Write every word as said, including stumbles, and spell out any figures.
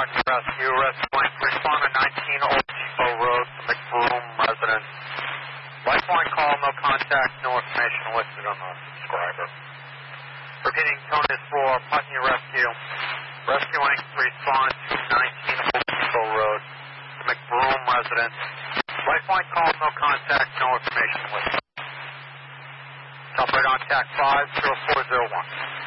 Putney Rescue, rescuing responder nineteen Old Depot Road, McBroom residence. Lifeline call, no contact, no information listed on the subscriber. Repeating, tone is for Putney Rescue, rescuing respond to nineteen Old Depot Road, McBroom residence. Lifeline call, no contact, no information listed. Operate on TAC five zero four zero one.